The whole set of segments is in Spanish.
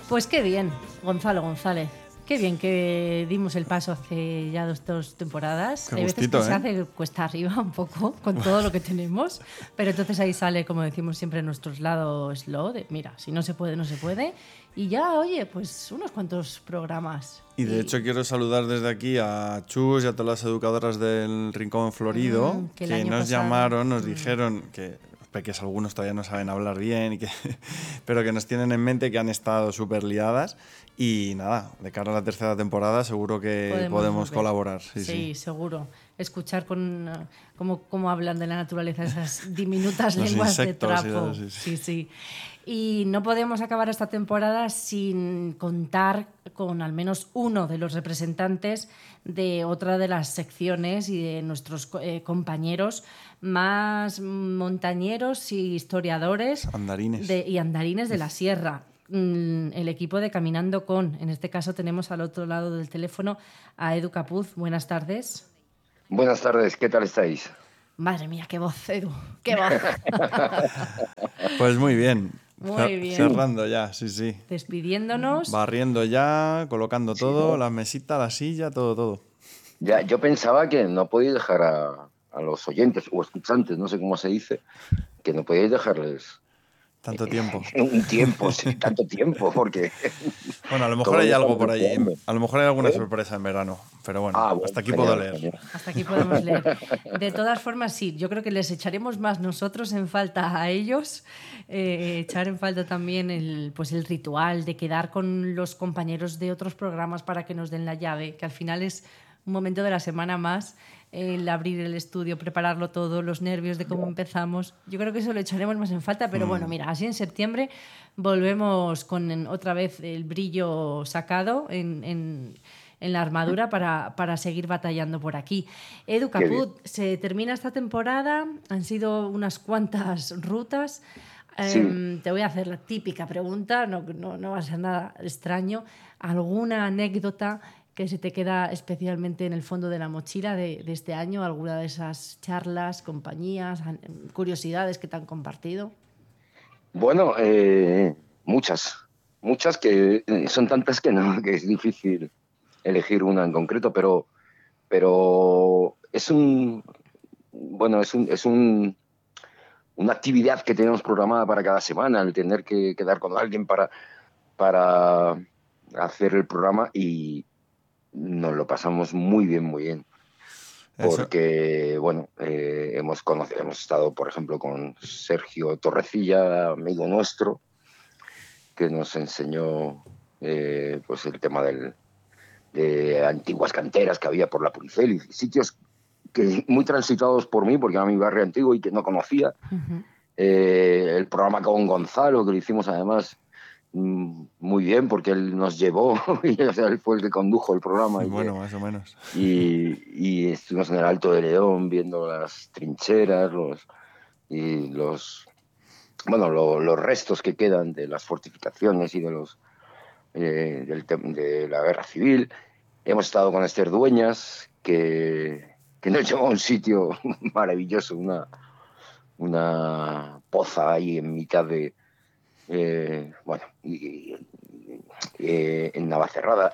Pues qué bien, Gonzalo González. Qué bien que dimos el paso hace ya dos temporadas. Qué Hay veces gustito, que se ¿eh? hace cuesta arriba un poco con todo lo que tenemos, pero entonces ahí sale, como decimos siempre, nuestro lado slow, de mira, si no se puede, no se puede. Y ya, oye, pues unos cuantos programas. Y de hecho quiero saludar desde aquí a Chus y a todas las educadoras del Rincón Florido que el que año nos pasado, llamaron, nos dijeron que los peques algunos todavía no saben hablar bien, pero que nos tienen en mente que han estado súper liadas. Y nada, de cara a la tercera temporada seguro que podemos volver. colaborar. Sí, seguro. Escuchar cómo hablan de la naturaleza esas diminutas Los lenguas insectos de y trapo. todo, Sí. Y no podemos acabar esta temporada sin contar con al menos uno de los representantes de otra de las secciones y de nuestros compañeros más montañeros y historiadores Andarines. y andarines de la sierra. El equipo de Caminando con. En este caso tenemos al otro lado del teléfono a Edu Capuz. Buenas tardes. Buenas tardes, ¿qué tal estáis? Madre mía, qué voz, Edu, qué voz. Pues muy bien. Muy bien. Cerrando ya, sí. Despidiéndonos. Barriendo ya, colocando todo, ¿no? la mesita, la silla, todo. Ya, yo pensaba que no podíais dejar a los oyentes o escuchantes, no sé cómo se dice, que no podíais dejarles Tanto tiempo. un tiempo, sí, tanto tiempo, porque Bueno, a lo mejor todo hay lo algo estamos por ahí. deseando. A lo mejor hay alguna ¿Eh? sorpresa en verano. Pero bueno, Bueno, hasta aquí genial, puedo leer. genial. Hasta aquí podemos leer. De todas formas, sí, yo creo que les echaremos más nosotros en falta a ellos. Echar en falta también el ritual de quedar con los compañeros de otros programas para que nos den la llave, que al final es un momento de la semana más, el abrir el estudio, prepararlo todo, los nervios de cómo empezamos. Yo creo que eso lo echaremos más en falta, pero bueno, mira, así en septiembre volvemos con otra vez el brillo sacado en la armadura para seguir batallando por aquí. Edu Caput, se termina esta temporada, han sido unas cuantas rutas. Sí. Te voy a hacer la típica pregunta, no va a ser nada extraño. ¿Alguna anécdota que se te queda especialmente en el fondo de la mochila de este año? ¿Alguna de esas charlas, compañías, curiosidades que te han compartido? Bueno, muchas que son tantas que no, que es difícil elegir una en concreto, pero una actividad que tenemos programada para cada semana, el tener que quedar con alguien para hacer el programa, y nos lo pasamos muy bien. Eso. Porque, bueno, hemos estado, por ejemplo, con Sergio Torrecilla, amigo nuestro, que nos enseñó pues el tema de antiguas canteras que había por la Puricel y sitios que muy transitados por mí, porque era mi barrio antiguo y que no conocía. Uh-huh. El programa con Gonzalo, que lo hicimos además muy bien, porque él nos llevó, y, o sea, él fue el que condujo el programa. Bueno, más o menos. Y estuvimos en el Alto de León viendo las trincheras, los restos que quedan de las fortificaciones y de la guerra civil. Hemos estado con Esther Dueñas, que nos llevó a un sitio maravilloso, una poza ahí en mitad de, en Navacerrada.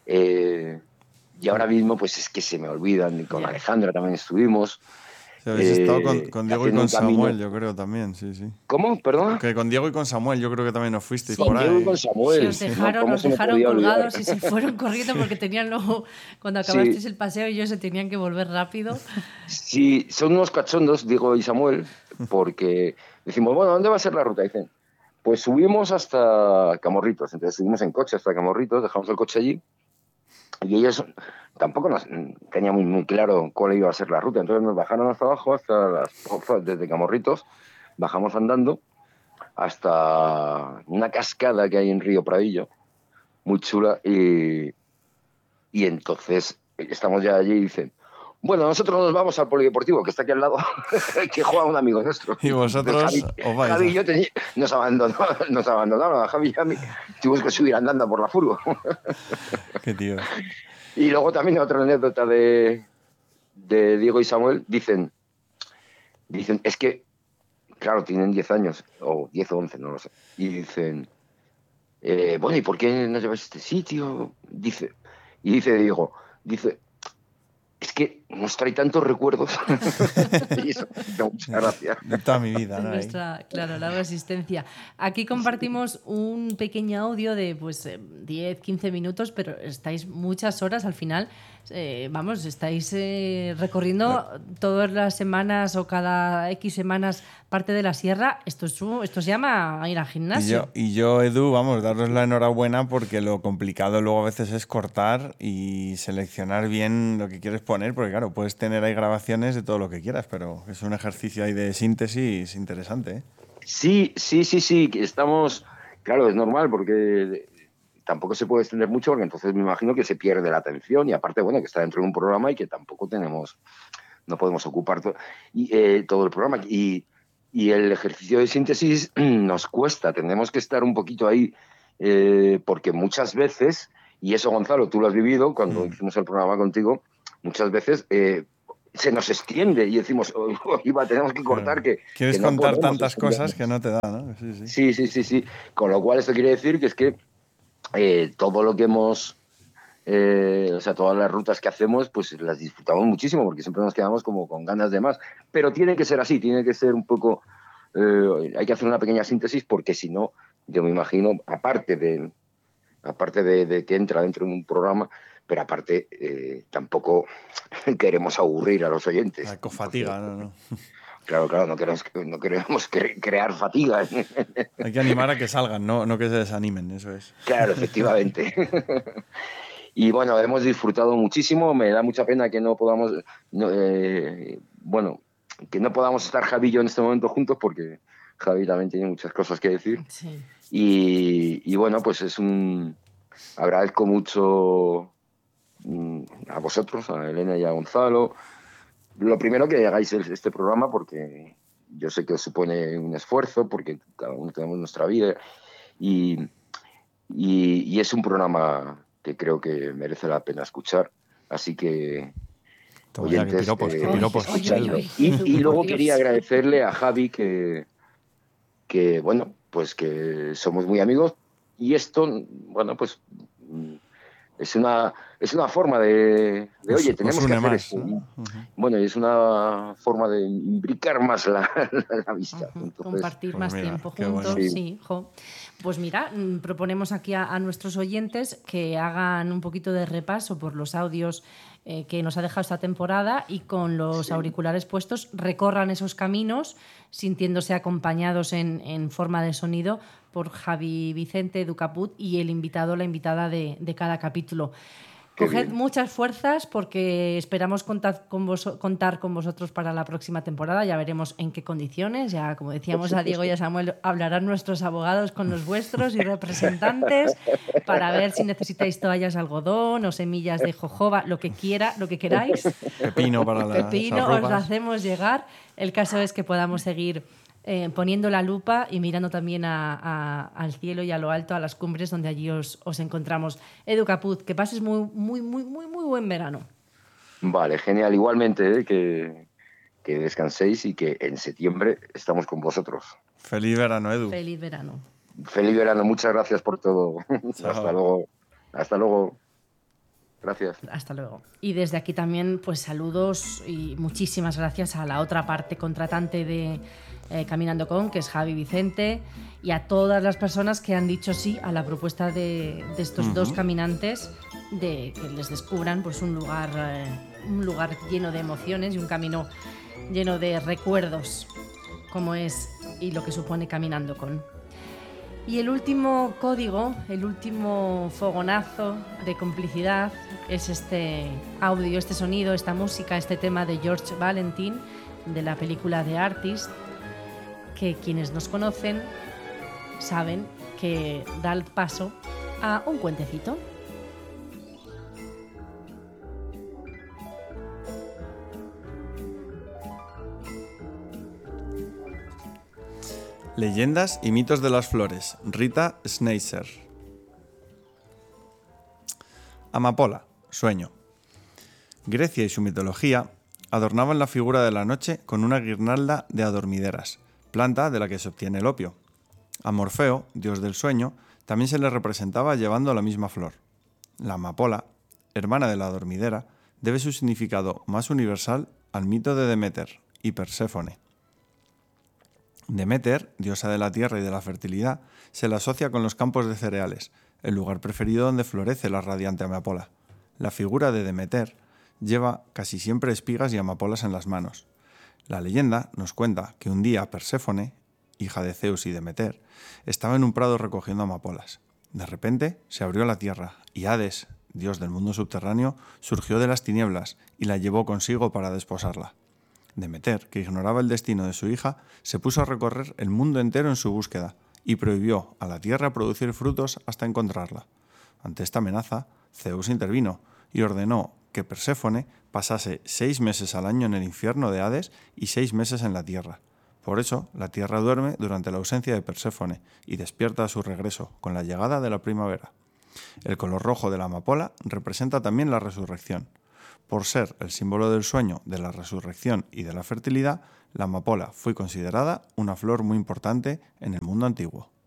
Y ahora mismo, pues es que se me olvidan. Con Alejandra también estuvimos. Si habéis estado con Diego y con Samuel, yo creo también, sí. ¿Cómo? ¿Perdona? Que con Diego y con Samuel, yo creo que también os fuisteis Sí. por ahí. Con Diego y con Samuel. Sí, os dejaron colgados y se fueron corriendo porque tenían luego, cuando acabasteis el paseo, ellos se tenían que volver rápido. Sí, son unos cachondos, Diego y Samuel, porque decimos, bueno, ¿dónde va a ser la ruta? Dicen, pues subimos hasta Camorritos. Entonces subimos en coche hasta Camorritos, dejamos el coche allí, y ellos tampoco nos tenían muy claro cuál iba a ser la ruta. Entonces nos bajaron hasta abajo, desde Camorritos, bajamos andando hasta una cascada que hay en Río Pradillo, muy chula, y entonces estamos ya allí y dicen, bueno, nosotros nos vamos al polideportivo, que está aquí al lado, que juega un amigo nuestro. Y vosotros os vais. Javi y yo nos abandonaron a Javi y a mí. Tuvimos que subir andando por la furgo. Qué tío. Y luego también otra anécdota de Diego y Samuel. Dicen, es que, claro, tienen 10 años, o 10 o 11, no lo sé. Y dicen, bueno, ¿y por qué no llevas a este sitio? Dice Diego, es que nos trae tantos recuerdos. Y eso me da mucha gracia. De toda mi vida, ¿no? Nuestra, claro, larga existencia. Aquí compartimos un pequeño audio de 10, 15 minutos, pero estáis muchas horas al final. Vamos, estáis recorriendo todas las semanas o cada X semanas parte de la sierra. Esto se llama ir al gimnasio. Y yo, Edu, vamos, daros la enhorabuena porque lo complicado luego a veces es cortar y seleccionar bien lo que quieres poner, porque claro, puedes tener ahí grabaciones de todo lo que quieras, pero es un ejercicio ahí de síntesis interesante, ¿eh? Sí, que estamos... Claro, es normal porque tampoco se puede extender mucho porque entonces me imagino que se pierde la atención y aparte, bueno, que está dentro de un programa y que tampoco no podemos ocupar todo el programa. Y el ejercicio de síntesis nos cuesta, tenemos que estar un poquito ahí porque muchas veces, y eso Gonzalo, tú lo has vivido cuando hicimos el programa contigo, muchas veces se nos extiende y decimos, tenemos que cortar que... Quieres que no contar podemos tantas extendernos. cosas que no te da, ¿no? Sí. Sí. Con lo cual esto quiere decir que es que todo lo que hemos... o sea, todas las rutas que hacemos, pues las disfrutamos muchísimo porque siempre nos quedamos como con ganas de más. Pero tiene que ser así, tiene que ser un poco... hay que hacer una pequeña síntesis porque si no, yo me imagino, aparte de que entra dentro de un programa, pero aparte tampoco queremos aburrir a los oyentes. La cofatiga, ¿no? Claro, no queremos crear fatiga. Hay que animar a que salgan, no que se desanimen, eso es. Claro, efectivamente. Y bueno, hemos disfrutado muchísimo. Me da mucha pena que no podamos, que no podamos estar Javi y yo en este momento juntos porque Javi también tiene muchas cosas que decir. Sí. Y bueno, pues agradezco mucho a vosotros, a Elena y a Gonzalo. Lo primero que hagáis este programa porque yo sé que os supone un esfuerzo porque cada uno tenemos nuestra vida y es un programa que creo que merece la pena escuchar. Así que, oyentes, qué piropos. escuchadlo. Y luego quería agradecerle a Javi que bueno, pues que somos muy amigos y esto, bueno, pues es una forma de oye, tenemos que hacer esto. ¿No? Bueno, y es una forma de imbricar más la amistad. Entonces, compartir más tiempo juntos, bueno. sí. Pues mira, proponemos aquí a nuestros oyentes que hagan un poquito de repaso por los audios que nos ha dejado esta temporada y con los auriculares puestos recorran esos caminos sintiéndose acompañados en forma de sonido por Javi Vicente, Edu Caput y el invitado o la invitada de cada capítulo. Coged muchas fuerzas porque esperamos contar con vosotros para la próxima temporada. Ya veremos en qué condiciones. Ya, como decíamos a Diego y a Samuel, hablarán nuestros abogados con los vuestros y representantes para ver si necesitáis toallas de algodón o semillas de jojoba, lo que queráis. Pepino para las Pepino, arrugas. os lo hacemos llegar. El caso es que podamos seguir poniendo la lupa y mirando también al cielo y a lo alto, a las cumbres donde allí os encontramos. Edu Caput, que pases muy buen verano. Vale, genial. Igualmente, que descanséis y que en septiembre estamos con vosotros. Feliz verano, Edu. Feliz verano. Feliz verano. Muchas gracias por todo. Chao. Hasta luego. Gracias. Hasta luego. Y desde aquí también, pues saludos y muchísimas gracias a la otra parte contratante de Caminando Con, que es Javi Vicente, y a todas las personas que han dicho sí a la propuesta de estos dos caminantes de que les descubran pues un lugar lleno de emociones y un camino lleno de recuerdos, como es y lo que supone Caminando Con. Y el último código, el último fogonazo de complicidad es este audio, este sonido, esta música, este tema de George Valentin de la película The Artist, que quienes nos conocen saben que da el paso a un cuentecito. Leyendas y mitos de las flores. Rita Schneiser. Amapola, sueño. Grecia y su mitología adornaban la figura de la noche con una guirnalda de adormideras, planta de la que se obtiene el opio. A Morfeo, dios del sueño, También se le representaba llevando la misma flor. La amapola, hermana de la dormidera, debe su significado más universal al mito de Demeter y Perséfone. Demeter, diosa de la tierra y de la fertilidad, se la asocia con los campos de cereales, el lugar preferido donde florece la radiante amapola. La figura de Demeter lleva casi siempre espigas y amapolas en las manos. La leyenda nos cuenta que un día Perséfone, hija de Zeus y Demeter, estaba en un prado recogiendo amapolas. De repente se abrió la tierra y Hades, dios del mundo subterráneo, surgió de las tinieblas y la llevó consigo para desposarla. Demeter, que ignoraba el destino de su hija, se puso a recorrer el mundo entero en su búsqueda y prohibió a la tierra producir frutos hasta encontrarla. Ante esta amenaza, Zeus intervino y ordenó que Perséfone pasase 6 meses al año en el infierno de Hades y 6 meses en la tierra. Por eso, la tierra duerme durante la ausencia de Perséfone y despierta a su regreso, con la llegada de la primavera. El color rojo de la amapola representa también la resurrección. Por ser el símbolo del sueño, de la resurrección y de la fertilidad, la amapola fue considerada una flor muy importante en el mundo antiguo.